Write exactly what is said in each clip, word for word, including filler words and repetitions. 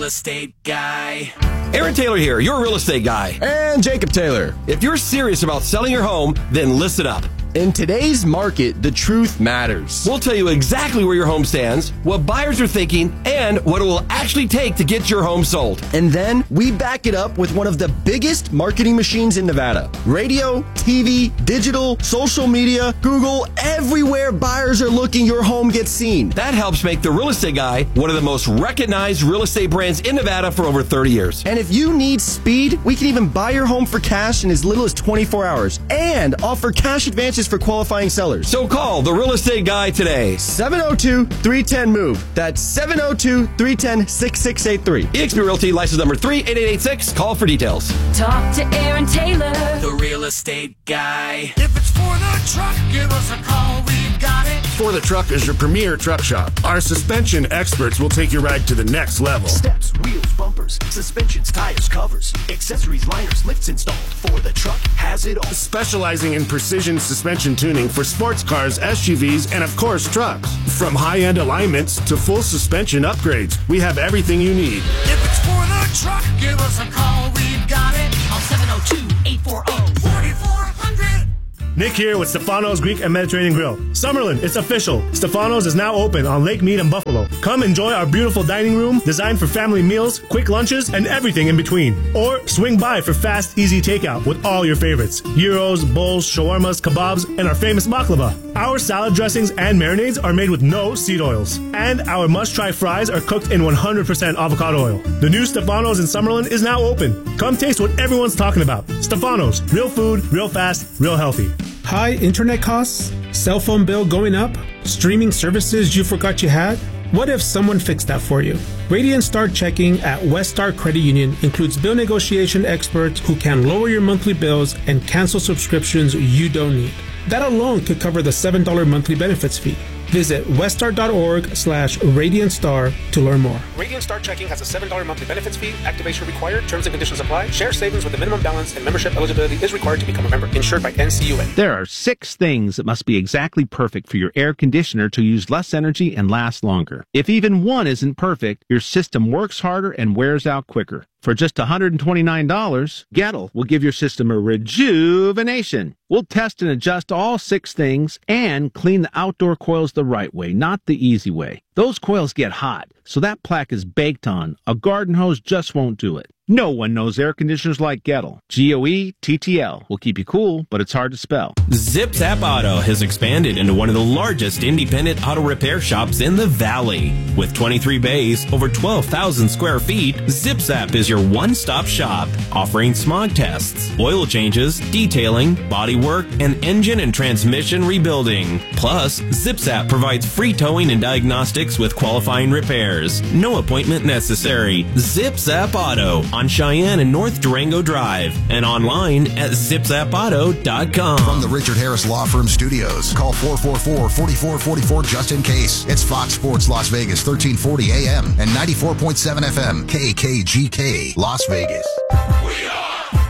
estate guy. Aaron Taylor here, your real estate guy. And Jacob Taylor. If you're serious about selling your home, then listen up. In today's market, the truth matters. We'll tell you exactly where your home stands, what buyers are thinking, and what it will actually take to get your home sold. And then we back it up with one of the biggest marketing machines in Nevada. Radio, T V, digital, social media, Google, everywhere buyers are looking, your home gets seen. That helps make The Real Estate Guy one of the most recognized real estate brands in Nevada for over thirty years. And if you need speed, we can even buy your home for cash in as little as twenty-four hours and offer cash advances for qualifying sellers. So call The Real Estate Guy today. seven oh two, three one oh, MOVE. That's seven oh two, three one oh, six six eight three. eXp Realty, license number three eight eight eight six. Call for details. Talk to Aaron Taylor, The Real Estate Guy. If it's for the truck, give us a call. We've got it. For the Truck is your premier truck shop. Our suspension experts will take your ride to the next level. Steps, wheels, bumpers, suspensions, tires, covers, accessories, liners, lifts installed. For the Truck has it all. Specializing in precision suspension tuning for sports cars, S U Vs, and of course trucks. From high-end alignments to full suspension upgrades, we have everything you need. If it's for the truck, give us a call. We've got it. On seven oh two, eight four oh, four four hundred. Nick here with Stefano's Greek and Mediterranean Grill. Summerlin, it's official. Stefano's is now open on Lake Mead and Buffalo. Come enjoy our beautiful dining room designed for family meals, quick lunches, and everything in between. Or swing by for fast, easy takeout with all your favorites. Gyros, bowls, shawarmas, kebabs, and our famous baklava. Our salad dressings and marinades are made with no seed oils. And our must-try fries are cooked in one hundred percent avocado oil. The new Stefano's in Summerlin is now open. Come taste what everyone's talking about. Stefano's, real food, real fast, real healthy. High internet costs? Cell phone bill going up? Streaming services you forgot you had? What if someone fixed that for you? Radiant Star Checking at West Star Credit Union includes bill negotiation experts who can lower your monthly bills and cancel subscriptions you don't need. That alone could cover the seven dollars monthly benefits fee. Visit weststar.org slash Radiant Star to learn more. Radiant Star Checking has a seven dollars monthly benefits fee. Activation required. Terms and conditions apply. Share savings with a minimum balance and membership eligibility is required to become a member. Insured by N C U A. There are six things that must be exactly perfect for your air conditioner to use less energy and last longer. If even one isn't perfect, your system works harder and wears out quicker. For just one hundred twenty-nine dollars, Gettle will give your system a rejuvenation. We'll test and adjust all six things and clean the outdoor coils the right way, not the easy way. Those coils get hot, so that plaque is baked on. A garden hose just won't do it. No one knows air conditioners like Gettle. G O E T T L will keep you cool, but it's hard to spell. Zip Zap Auto has expanded into one of the largest independent auto repair shops in the Valley. With twenty-three bays, over twelve thousand square feet, Zip Zap is your one-stop shop, offering smog tests, oil changes, detailing, body work, and engine and transmission rebuilding. Plus, Zip Zap provides free towing and diagnostics with qualifying repairs. No appointment necessary. Zip Zap Auto on Cheyenne and North Durango Drive and online at zip zap auto dot com. From the Richard Harris Law Firm Studios, call four four four, four four four four just in case. It's Fox Sports Las Vegas, thirteen forty A M and ninety-four point seven F M, K K G K, Las Vegas. We are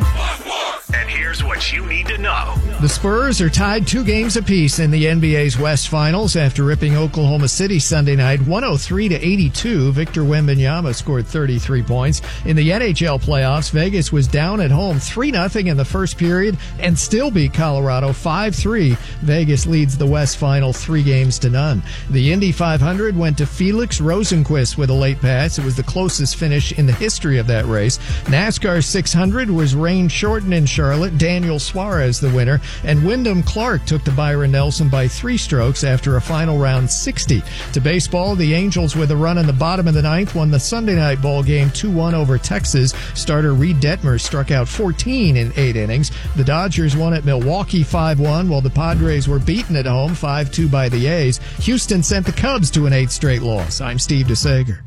and here's what you need to know. The Spurs are tied two games apiece in the N B A's West Finals after ripping Oklahoma City Sunday night one oh three to eighty-two. Victor Wembanyama scored thirty-three points. In the N H L playoffs, Vegas was down at home three nothing in the first period and still beat Colorado five three. Vegas leads the West Final three games to none. The Indy five hundred went to Felix Rosenqvist with a late pass. It was the closest finish in the history of that race. NASCAR six hundred was rain shortened in Charlotte. Daniel Suarez the winner. And Wyndham Clark took to Byron Nelson by three strokes after a final round sixty. To baseball, the Angels, with a run in the bottom of the ninth, won the Sunday night ball game two one over Texas. Starter Reed Detmer struck out fourteen in eight innings. The Dodgers won at Milwaukee five one, while the Padres were beaten at home five two by the A's. Houston sent the Cubs to an eighth straight loss. I'm Steve DeSager.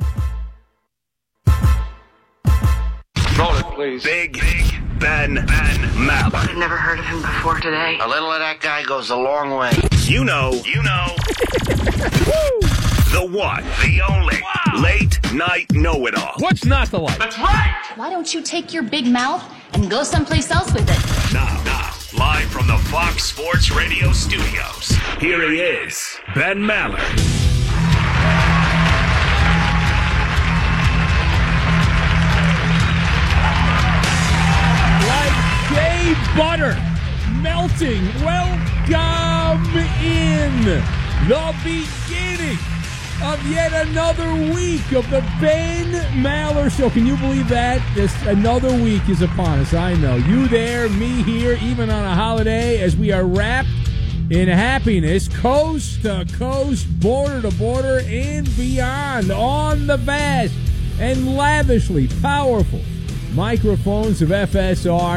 Roll it, please. Big, big Ben, Ben Maller. I've never heard of him before today. A little of that guy goes a long way. You know, you know. The one, the only, wow. Late night know-it-all. What's not to like? That's right. Why don't you take your big mouth and go someplace else with it? Now, now, live from the Fox Sports Radio studios, here he is, Ben Maller. butter melting. Welcome in the beginning of yet another week of the Ben Maller Show. Can you believe that? This another week is upon us. I know. You there, me here, even on a holiday, as we are wrapped in happiness, coast to coast, border to border, and beyond, on the vast and lavishly powerful microphones of F S R,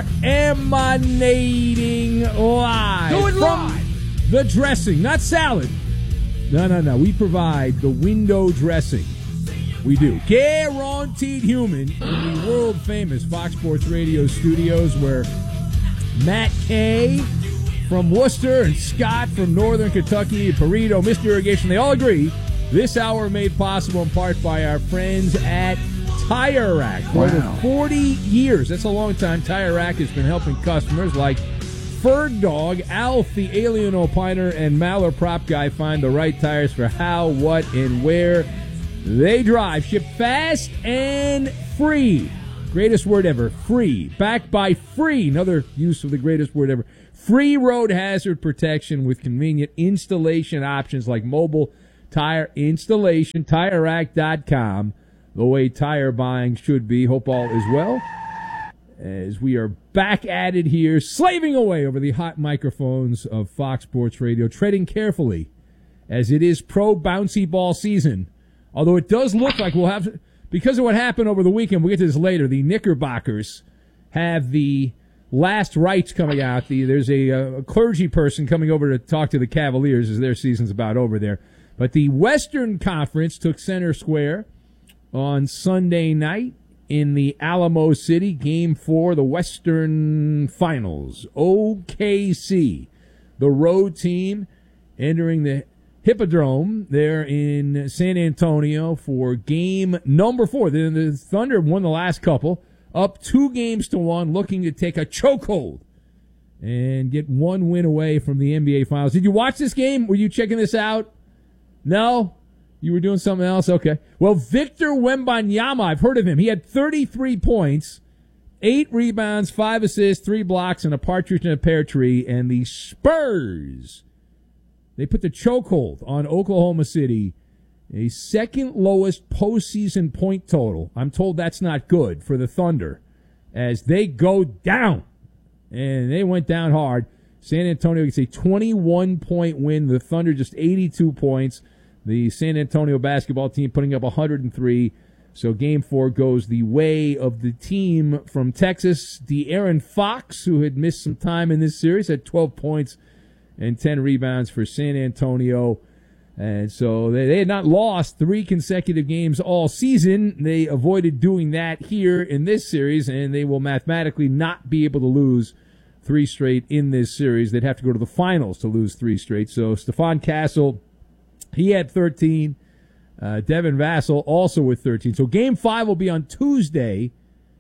emanating live Do it from live. the dressing, not salad. No, no, no. We provide the window dressing. We do. Guaranteed Human in the world-famous Fox Sports Radio studios, where Matt Kay from Worcester and Scott from Northern Kentucky, Perito, Mister Irrigation, they all agree this hour made possible in part by our friends at Tire Rack. For over forty years, that's a long time, Tire Rack has been helping customers like Ferg Dog, Alf, the Alien Opiner, and Maller Prop Guy find the right tires for how, what, and where they drive. Ship fast and free. Greatest word ever, free. Backed by free, another use of the greatest word ever. Free road hazard protection with convenient installation options like mobile tire installation. Tire Rack dot com, the way tire buying should be. Hope all is well as we are back at it here, slaving away over the hot microphones of Fox Sports Radio, treading carefully as it is pro bouncy ball season. Although it does look like we'll have, because of what happened over the weekend, we'll get to this later, the Knickerbockers have the last rites coming out. The, there's a, a clergy person coming over to talk to the Cavaliers as their season's about over there. But the Western Conference took center square on Sunday night in the Alamo City, Game four, the Western Finals. O K C, the road team, entering the Hippodrome there in San Antonio for game number four. The, the Thunder won the last couple, up two games to one, looking to take a chokehold and get one win away from the N B A Finals. Did you watch this game? Were you checking this out? No? You were doing something else? Okay. Well, Victor Wembanyama, I've heard of him. He had thirty-three points, eight rebounds, five assists, three blocks, and a partridge in a pear tree. And the Spurs, they put the chokehold on Oklahoma City, a second lowest postseason point total. I'm told that's not good for the Thunder as they go down. And they went down hard. San Antonio gets a twenty-one point win. The Thunder just eighty-two points. The San Antonio basketball team putting up one hundred three. So game four goes the way of the team from Texas. De'Aaron Fox, who had missed some time in this series, had twelve points and ten rebounds for San Antonio. And so they, they had not lost three consecutive games all season. They avoided doing that here in this series, and they will mathematically not be able to lose three straight in this series. They'd have to go to the finals to lose three straight. So Stephon Castle, he had thirteen. Uh, Devin Vassell also with thirteen. So game five will be on Tuesday,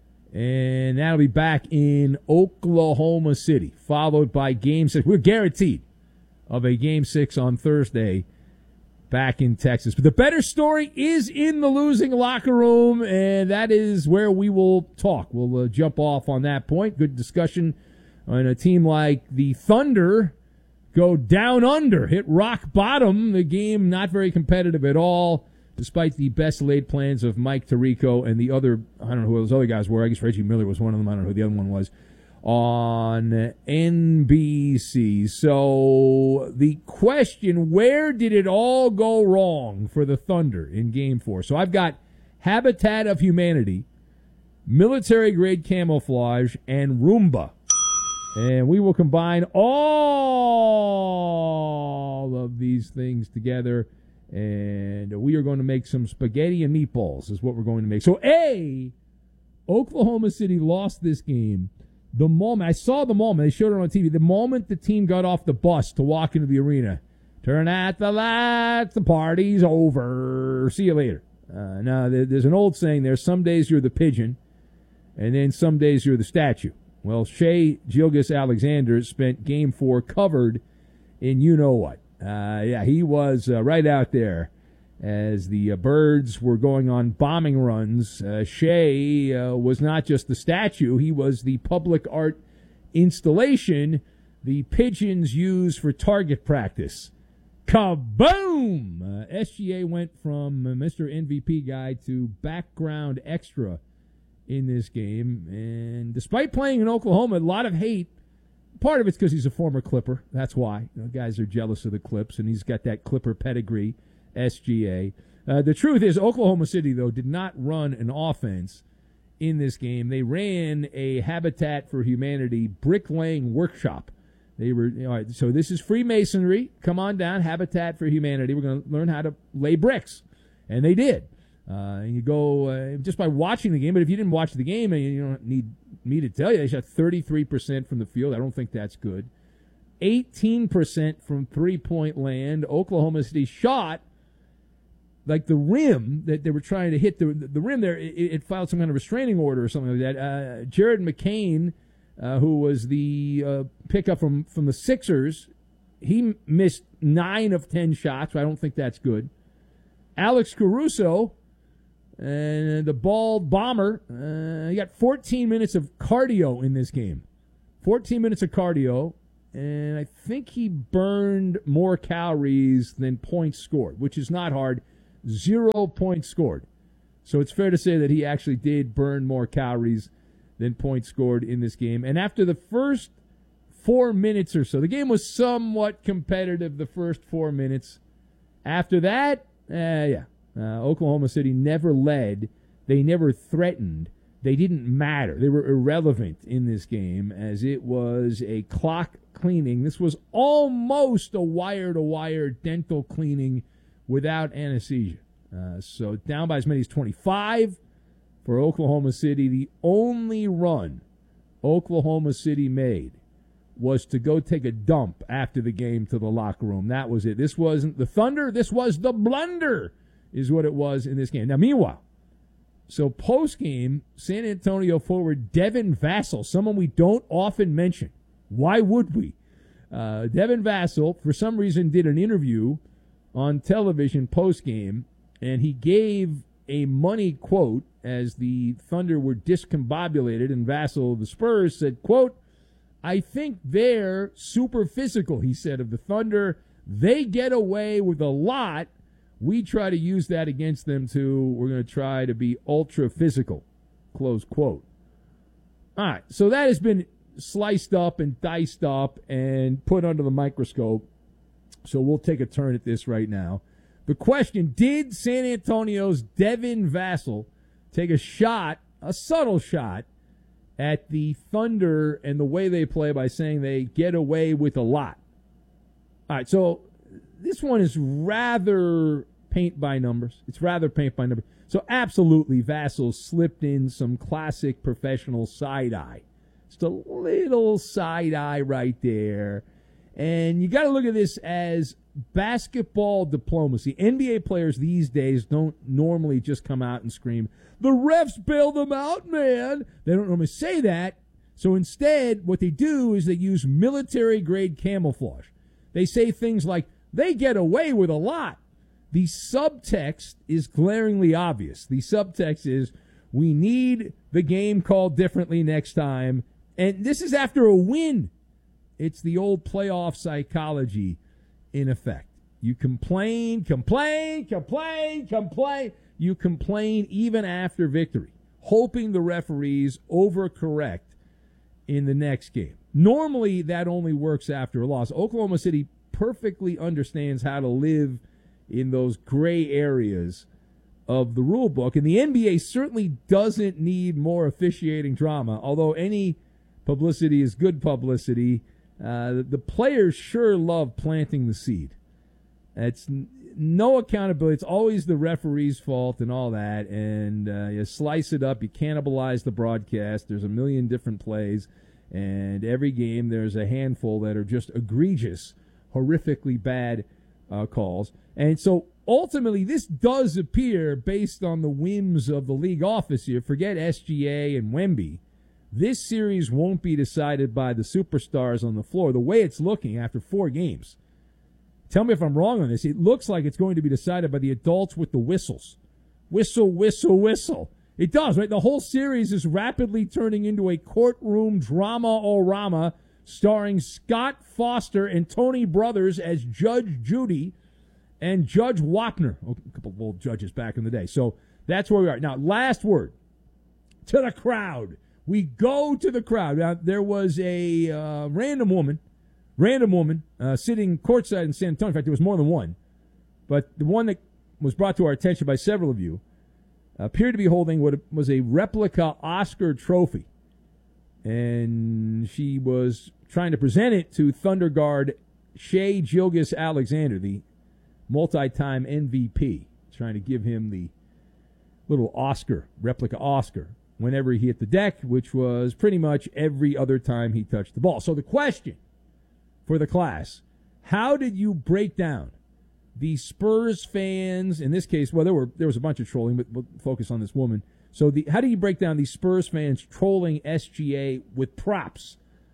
and that'll be back in Oklahoma City, followed by game six. We're guaranteed of a game six on Thursday back in Texas. But the better story is in the losing locker room, and that is where we will talk. We'll uh, jump off on that point. Good discussion on a team like the Thunder go down under, hit rock bottom. The game not very competitive at all, despite the best laid plans of Mike Tirico and the other, I don't know who those other guys were. I guess Reggie Miller was one of them. I don't know who the other one was, on N B C. So the question, where did it all go wrong for the Thunder in game four? So I've got Habitat of Humanity, military-grade camouflage, and Roomba. And we will combine all of these things together, and we are going to make some spaghetti and meatballs is what we're going to make. So, A, Oklahoma City lost this game the moment, I saw the moment, they showed it on T V, the moment the team got off the bus to walk into the arena. Turn out the lights, the party's over. See you later. Uh, now, there's an old saying there, some days you're the pigeon, and then some days you're the statue. Well, Shea Gilgeous-Alexander spent game four covered in you-know-what. Uh, yeah, he was uh, right out there as the uh, Birds were going on bombing runs. Uh, Shea uh, was not just the statue, he was the public art installation the pigeons use for target practice. Kaboom! Uh, S G A went from uh, Mister M V P guy to background extra in this game. And despite playing in Oklahoma, a lot of hate. Part of it's because he's a former Clipper. That's why. You know, guys are jealous of the Clips, and he's got that Clipper pedigree, S G A. Uh, the truth is, Oklahoma City, though, did not run an offense in this game. They ran a Habitat for Humanity bricklaying workshop. They were, you know, so this is Freemasonry. Come on down, Habitat for Humanity. We're going to learn how to lay bricks. And they did. Uh, and you go uh, just by watching the game, but if you didn't watch the game, you don't need me to tell you, they shot thirty-three percent from the field. I don't think that's good. eighteen percent from three-point land. Oklahoma City shot like the rim that they were trying to hit. The, the rim there, it, it filed some kind of restraining order or something like that. Uh, Jared McCain, uh, who was the uh, pickup from, from the Sixers, he missed nine of ten shots. I don't think that's good. Alex Caruso, and the bald bomber, uh, he got fourteen minutes of cardio in this game. fourteen minutes of cardio, and I think he burned more calories than points scored, which is not hard. Zero points scored. So it's fair to say that he actually did burn more calories than points scored in this game. And after the first four minutes or so, the game was somewhat competitive the first four minutes. After that, uh, yeah. Uh, Oklahoma City never led. They never threatened. They didn't matter. They were irrelevant in this game as it was a clock cleaning. This was almost a wire-to-wire dental cleaning without anesthesia. Uh, so down by as many as twenty-five for Oklahoma City. The only run Oklahoma City made was to go take a dump after the game to the locker room. That was it. This wasn't the Thunder. This was the blunder, is what it was in this game. Now, meanwhile, so post-game, San Antonio forward Devin Vassell, someone we don't often mention. Why would we? Uh, Devin Vassell, for some reason, did an interview on television post-game, and he gave a money quote as the Thunder were discombobulated, and Vassell of the Spurs said, quote, "I think they're super physical," he said of the Thunder. "They get away with a lot. We try to use that against them, too. We're going to try to be ultra physical," close quote. All right, so that has been sliced up and diced up and put under the microscope. So we'll take a turn at this right now. The question, did San Antonio's Devin Vassell take a shot, a subtle shot, at the Thunder and the way they play by saying they get away with a lot? All right, so this one is rather paint by numbers. It's rather paint by numbers. So absolutely, Vassell slipped in some classic professional side-eye. Just a little side-eye right there. And you got to look at this as basketball diplomacy. N B A players these days don't normally just come out and scream, "The refs bail them out, man." They don't normally say that. So instead, what they do is they use military-grade camouflage. They say things like, "They get away with a lot." The subtext is glaringly obvious. The subtext is, we need the game called differently next time. And this is after a win. It's the old playoff psychology in effect. You complain, complain, complain, complain. You complain even after victory, hoping the referees overcorrect in the next game. Normally, that only works after a loss. Oklahoma City perfectly understands how to live in those gray areas of the rule book. And the N B A certainly doesn't need more officiating drama, although any publicity is good publicity. Uh, the players sure love planting the seed. It's n- no accountability. It's always the referee's fault and all that. And uh, you slice it up. You cannibalize the broadcast. There's a million different plays. And every game there's a handful that are just egregious, horrifically bad uh, calls. And so ultimately this does appear, based on the whims of the league office here, forget S G A and Wemby, this series won't be decided by the superstars on the floor. The way it's looking after four games, tell me if I'm wrong on this, it looks like it's going to be decided by the adults with the whistles. Whistle, whistle, whistle. It does, right? The whole series is rapidly turning into a courtroom drama-o-rama starring Scott Foster and Tony Brothers as Judge Judy and Judge Wapner. Oh, a couple of old judges back in the day. So that's where we are. Now, last word to the crowd. We go to the crowd. Now, there was a uh, random woman, random woman uh, sitting courtside in San Antonio. In fact, there was more than one. But the one that was brought to our attention by several of you appeared to be holding what was a replica Oscar trophy. And she was trying to present it to Thunder guard Shai Gilgeous-Alexander, the multi-time M V P, trying to give him the little Oscar, replica Oscar, whenever he hit the deck, which was pretty much every other time he touched the ball. So the question for the class, how did you break down the Spurs fans, in this case, well, there were there was a bunch of trolling, but we'll focus on this woman. So the how do you break down these Spurs fans trolling S G A with props?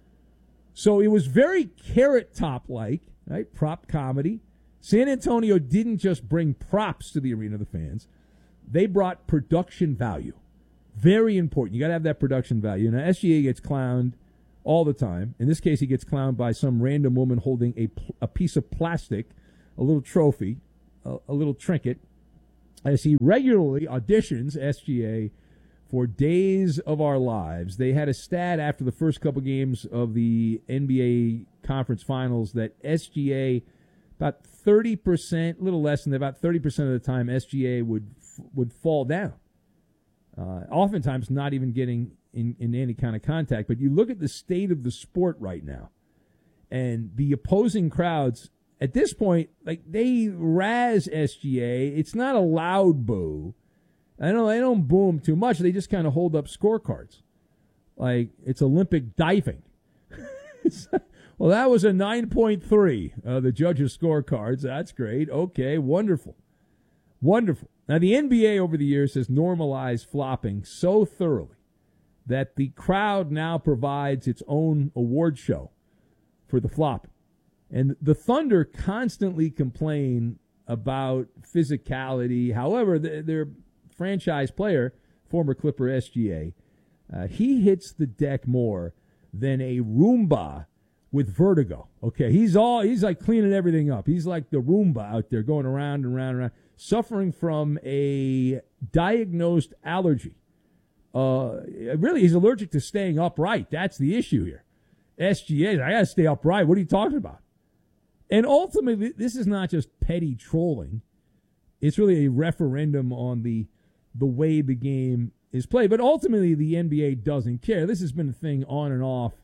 So it was very Carrot Top-like, right? Prop comedy. San Antonio didn't just bring props to the arena of the fans. They brought production value. Very important. You got to have that production value. Now, S G A gets clowned all the time. In this case, he gets clowned by some random woman holding a, a piece of plastic, a little trophy, a, a little trinket, as he regularly auditions S G A for Days of Our Lives. They had a stat after the first couple games of the N B A Conference Finals that S G A, about thirty percent, a little less than that, about thirty percent of the time, S G A would would fall down. Uh, oftentimes not even getting in, in any kind of contact. But you look at the state of the sport right now, and the opposing crowds, at this point, like, they razz S G A. It's not a loud boo. I don't, they don't boo them too much. They just kind of hold up scorecards. Like, it's Olympic diving. It's, well, that was a nine point three, uh, the judges' scorecards. That's great. Okay, wonderful. Wonderful. Now, the N B A over the years has normalized flopping so thoroughly that the crowd now provides its own award show for the flopping. And the Thunder constantly complain about physicality. However, their franchise player, former Clipper S G A, uh, he hits the deck more than a Roomba with vertigo. Okay, he's all he's like cleaning everything up. He's like the Roomba out there going around and around and around, suffering from a diagnosed allergy. Uh, really, he's allergic to staying upright. That's the issue here. S G A, I got to stay upright. What are you talking about? And ultimately, this is not just petty trolling. It's really a referendum on the the way the game is played. But ultimately, the N B A doesn't care. This has been a thing on and off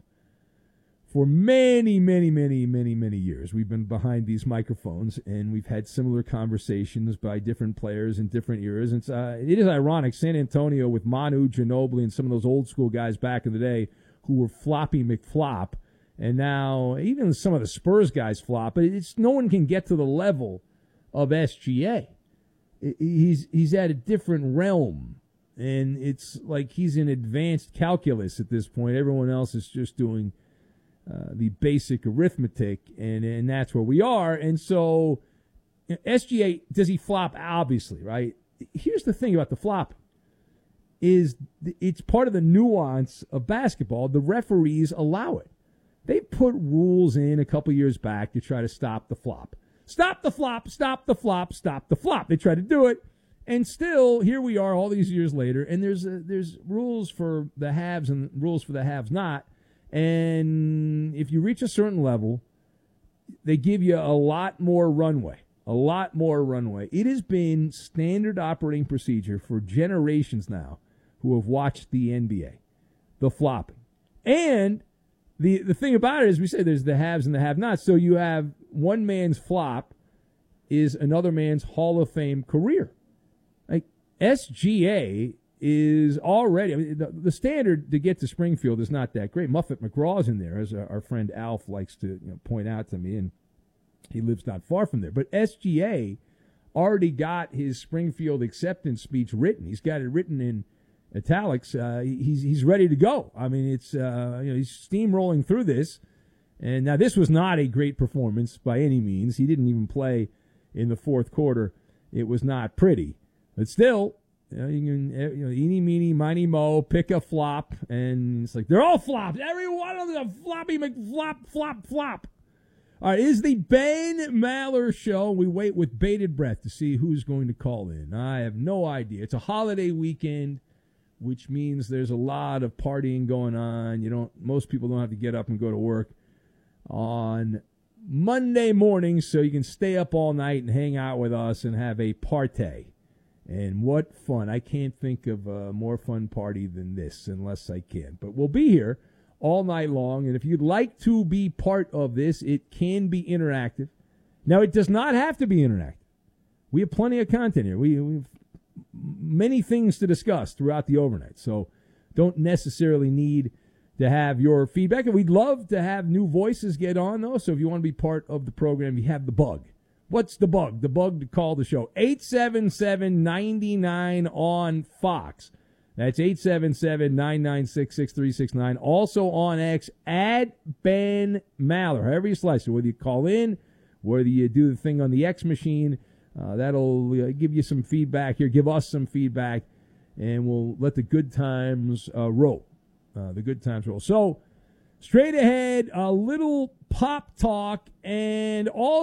for many, many, many, many, many years. We've been behind these microphones, and we've had similar conversations by different players in different eras. It's, uh, it is ironic, San Antonio with Manu Ginobili and some of those old-school guys back in the day who were Floppy McFlop, and now even some of the Spurs guys flop, but it's no one can get to the level of S G A. He's, he's at a different realm, and it's like he's in advanced calculus at this point. Everyone else is just doing Uh, the basic arithmetic, and, and that's where we are. And so S G A, does he flop? Obviously, right? Here's the thing about the flop is it's part of the nuance of basketball. The referees allow it. They put rules in a couple years back to try to stop the flop. Stop the flop, stop the flop, stop the flop. They try to do it, and still, here we are all these years later, and there's a, there's rules for the haves and rules for the haves-not. And if you reach a certain level, they give you a lot more runway, a lot more runway. It has been standard operating procedure for generations now who have watched the N B A, the flopping. And the, the thing about it is we say there's the haves and the have-nots. So you have one man's flop is another man's Hall of Fame career. Like S G A is already, I mean, the, the standard to get to Springfield is not that great. Muffet McGraw's in there, as our, our friend Alf likes to you know, point out to me, and he lives not far from there. But S G A already got his Springfield acceptance speech written. He's got it written in italics. Uh, he's he's ready to go. I mean, it's uh, you know he's steamrolling through this. And now this was not a great performance by any means. He didn't even play in the fourth quarter. It was not pretty, but still, You know, you can, you know, eeny, meeny, miny, mo, pick a flop, and it's like, they're all flops. Every one of them, floppy McFlop, flop, flop. All right, is the Ben Maller Show. We wait with bated breath to see who's going to call in. I have no idea. It's a holiday weekend, which means there's a lot of partying going on. You don't. Most people don't have to get up and go to work on Monday morning, so you can stay up all night and hang out with us and have a party. And what fun. I can't think of a more fun party than this unless I can. But we'll be here all night long. And if you'd like to be part of this, it can be interactive. Now, it does not have to be interactive. We have plenty of content here. We, we have many things to discuss throughout the overnight. So don't necessarily need to have your feedback. And we'd love to have new voices get on, though. So if you want to be part of the program, you have the bug. What's the bug? The bug to call the show. eight seven seven, nine nine on Fox. That's eight seven seven, nine nine six, six three six nine. Also on X, at Ben Maller. However you slice it, whether you call in, whether you do the thing on the X machine, uh, that'll uh, give you some feedback here. Give us some feedback, and we'll let the good times uh, roll. Uh, the good times roll. So, straight ahead, a little pop talk, and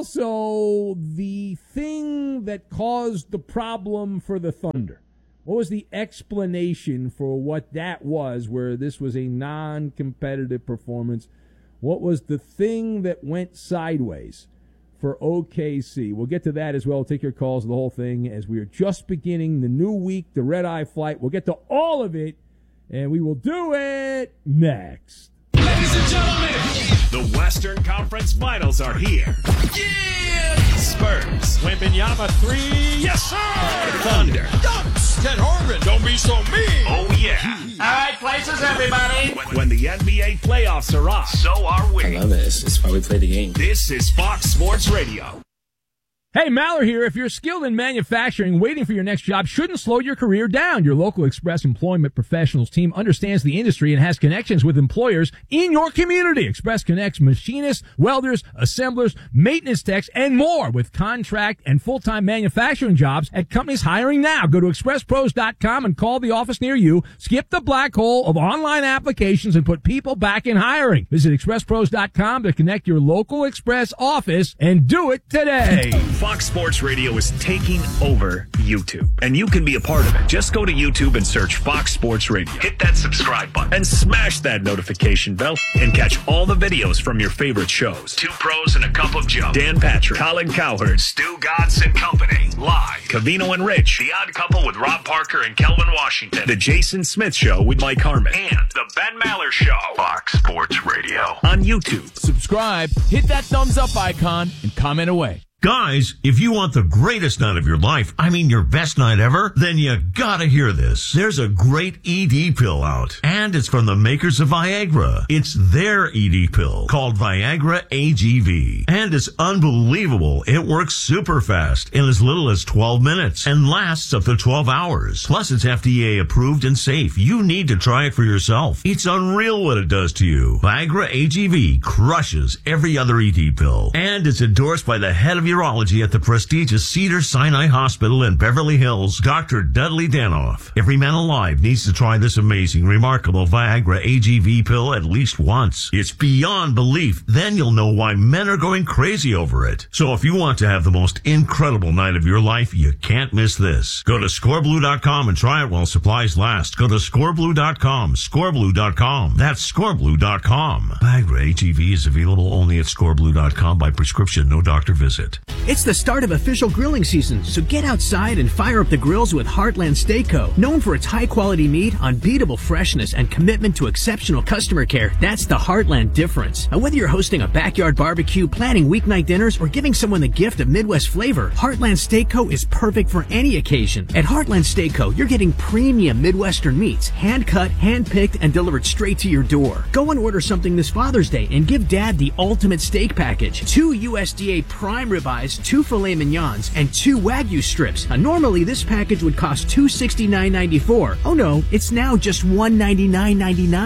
also the thing that caused the problem for the Thunder. What was the explanation for what that was, where this was a non-competitive performance? What was the thing that went sideways for O K C? We'll get to that as well. Take your calls, the whole thing, as we are just beginning the new week, the red-eye flight. We'll get to all of it, and we will do it next. Ladies and gentlemen, the Western Conference Finals are here. Yeah! Spurs. Wembanyama three. Yes, sir! Thunder. Dunks. Ted Harmon. Don't be so mean. Oh, yeah. All right, places, everybody. When, when the N B A playoffs are on, so are we. I love it. It's, it's why we play the game. This is Fox Sports Radio. Hey, Maller here. If you're skilled in manufacturing, waiting for your next job shouldn't slow your career down. Your local Express Employment Professionals team understands the industry and has connections with employers in your community. Express connects machinists, welders, assemblers, maintenance techs, and more with contract and full-time manufacturing jobs at companies hiring now. Go to express pros dot com and call the office near you. Skip the black hole of online applications and put people back in hiring. Visit express pros dot com to connect your local Express office and do it today. Fox Sports Radio is taking over YouTube, and you can be a part of it. Just go to YouTube and search Fox Sports Radio. Hit that subscribe button and smash that notification bell and catch all the videos from your favorite shows. Two Pros and a Cup of Joe. Dan Patrick, Colin Cowherd, Stu Godson and Company. Live. Cavino and Rich. The Odd Couple with Rob Parker and Kelvin Washington. The Jason Smith Show with Mike Harmon. And The Ben Maller Show. Fox Sports Radio. On YouTube. Subscribe, hit that thumbs up icon, and comment away. Guys, if you want the greatest night of your life, I mean your best night ever, then you gotta hear this. There's a great E D pill out, and it's from the makers of Viagra. It's their E D pill called Viagra A G V, and it's unbelievable. It works super fast in as little as twelve minutes and lasts up to twelve hours. Plus, it's F D A approved and safe. You need to try it for yourself. It's unreal what it does to you. Viagra A G V crushes every other E D pill, and it's endorsed by the head of urology at the prestigious Cedars-Sinai Hospital in Beverly Hills, Doctor Dudley Danoff. Every man alive needs to try this amazing, remarkable Viagra A G V pill at least once. It's beyond belief. Then you'll know why men are going crazy over it. So if you want to have the most incredible night of your life, you can't miss this. Go to score blue dot com and try it while supplies last. Go to score blue dot com, score blue dot com. That's score blue dot com. Viagra A G V is available only at score blue dot com by prescription, no doctor visit. It's the start of official grilling season, so get outside and fire up the grills with Heartland Steak Co. Known for its high-quality meat, unbeatable freshness, and commitment to exceptional customer care, that's the Heartland difference. And whether you're hosting a backyard barbecue, planning weeknight dinners, or giving someone the gift of Midwest flavor, Heartland Steak Co. is perfect for any occasion. At Heartland Steak Co., you're getting premium Midwestern meats, hand-cut, hand-picked, and delivered straight to your door. Go and order something this Father's Day and give Dad the ultimate steak package. Two U S D A prime ribeyes, two filet mignons, and two Wagyu strips. Now, normally, this package would cost two hundred sixty-nine dollars and ninety-four cents. Oh no, it's now just one hundred ninety-nine dollars and ninety-nine cents. We're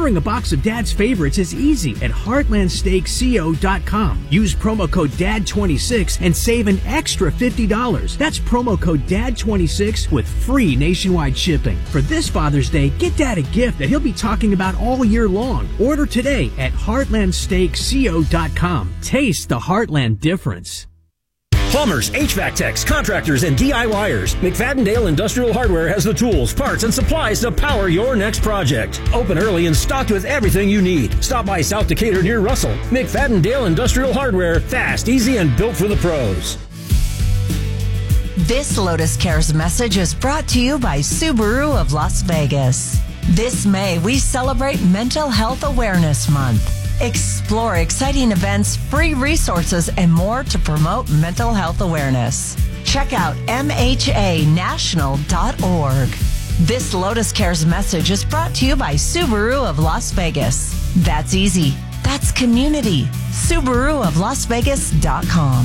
Ordering a box of Dad's favorites is easy at heartland steak co dot com. Use promo code D A D twenty-six and save an extra fifty dollars. That's promo code D A D twenty-six with free nationwide shipping. For this Father's Day, get Dad a gift that he'll be talking about all year long. Order today at heartland steak co dot com. Taste the Heartland difference. Plumbers, H V A C techs, contractors, and DIYers. McFadden-Dale Industrial Hardware has the tools, parts, and supplies to power your next project. Open early and stocked with everything you need. Stop by South Decatur near Russell. McFadden-Dale Industrial Hardware. Fast, easy, and built for the pros. This Lotus Cares message is brought to you by Subaru of Las Vegas. This May, we celebrate Mental Health Awareness Month. Explore exciting events, free resources, and more to promote mental health awareness. Check out M H A national dot org. This Lotus Cares message is brought to you by Subaru of Las Vegas. That's easy. That's community. Subaru of Las Vegas dot com.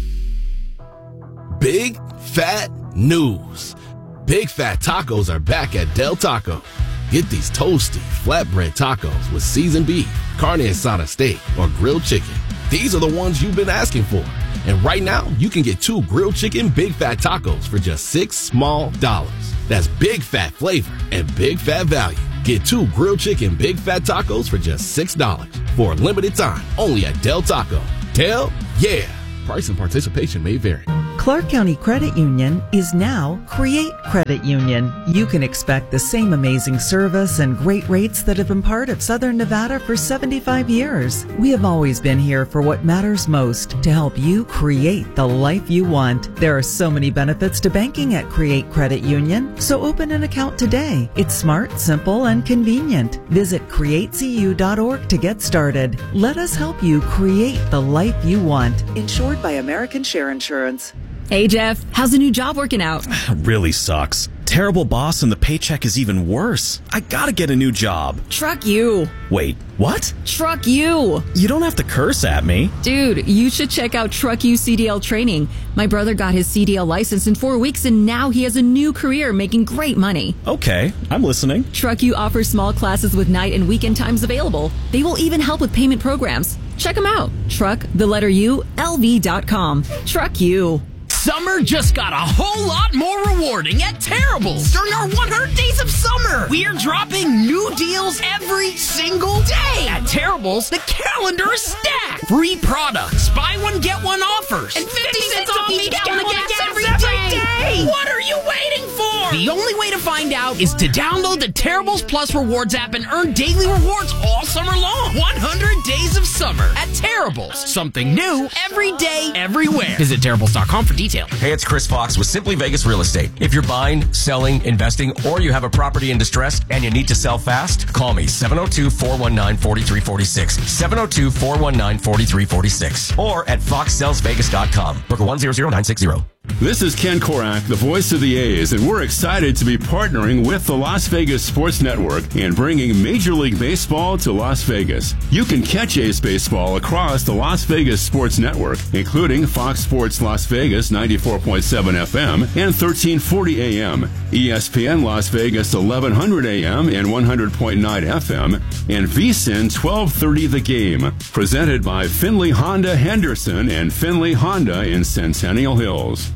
Big fat news. Big Fat Tacos are back at Del Taco. Get these toasty, flatbread tacos with seasoned beef, carne asada steak, or grilled chicken. These are the ones you've been asking for. And right now, you can get two grilled chicken Big Fat Tacos for just six small dollars. That's big fat flavor and big fat value. Get two grilled chicken Big Fat Tacos for just six dollars for a limited time only at Del Taco. Del, yeah. Price and participation may vary. Clark County Credit Union is now Create Credit Union. You can expect the same amazing service and great rates that have been part of Southern Nevada for seventy-five years. We have always been here for what matters most, to help you create the life you want. There are so many benefits to banking at Create Credit Union, so open an account today. It's smart, simple, and convenient. Visit create c u dot org to get started. Let us help you create the life you want. Insured by American Share Insurance. Hey, Jeff, how's the new job working out? Really sucks. Terrible boss and the paycheck is even worse. I gotta get a new job. Truck you. Wait, what? Truck you. You don't have to curse at me. Dude, you should check out Truck You C D L training. My brother got his C D L license in four weeks and now he has a new career making great money. Okay, I'm listening. Truck You offers small classes with night and weekend times available. They will even help with payment programs. Check them out. Truck, the letter U, L V dot com. Truck You. Summer just got a whole lot more rewarding at Terrible's. During our one hundred days of summer, we are dropping new deals every single day. At Terrible's, the calendar is stacked. Free products, buy one, get one offers, and fifty cents off each gallon of gas every day. What are you waiting for? The only way to find out is to download the Terrible's Plus Rewards app and earn daily rewards all summer long. one hundred days of summer at Terrible's. Something new every day, everywhere. Visit Terrible's dot com for details. Hey, it's Chris Fox with Simply Vegas Real Estate. If you're buying, selling, investing, or you have a property in distress and you need to sell fast, call me seven oh two, four one nine, four three four six, seven oh two, four one nine, four three four six, or at fox sells vegas dot com. Broker one zero zero nine six zero. This is Ken Korak, the voice of the A's, and we're excited to be partnering with the Las Vegas Sports Network and bringing Major League Baseball to Las Vegas. You can catch A's baseball across the Las Vegas Sports Network, including Fox Sports Las Vegas ninety-four point seven F M and thirteen forty A M, E S P N Las Vegas eleven hundred A M and one hundred point nine F M, and V S I N twelve thirty The Game. Presented by Finley Honda Henderson and Finley Honda in Centennial Hills.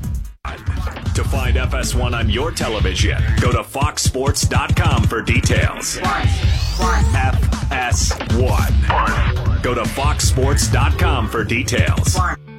To find F S one on your television, go to fox sports dot com for details. F S one. Go to fox sports dot com for details.